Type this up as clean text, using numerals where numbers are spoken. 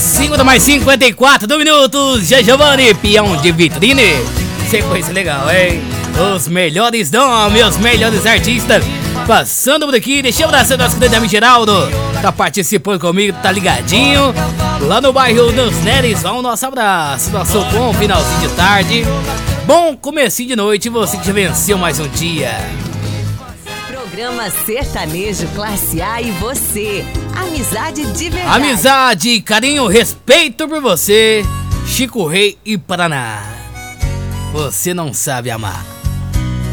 5 da mais 54 do minuto. Giovanni, peão de vitrine. Sequência legal, hein? Os melhores nomes, os melhores artistas passando por aqui. Deixa eu abraçar nosso grande amigo Geraldo. Tá participando comigo, tá ligadinho. Lá no bairro dos Neres. Vamos, nosso abraço. Nosso bom finalzinho de tarde. Bom comecinho de noite. Você que já venceu mais um dia. Programa Sertanejo Classe A e você. Amizade de verdade. Amizade, carinho, respeito por você. Chico Rei e Paraná. Você não sabe amar.